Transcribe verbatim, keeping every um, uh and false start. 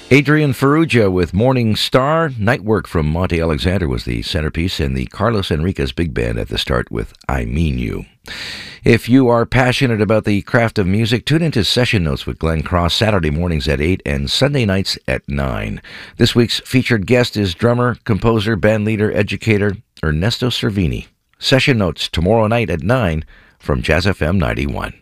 Adrian Ferrugia with Morning Star. Night Work from Monte Alexander was the centerpiece, and the Carlos Enriquez Big Band at the start with I Mean You. If you are passionate about the craft of music, tune into Session Notes with Glenn Cross Saturday mornings at eight and Sunday nights at nine. This week's featured guest is drummer, composer, bandleader, educator Ernesto Cervini. Session Notes tomorrow night at nine from Jazz F M ninety-one.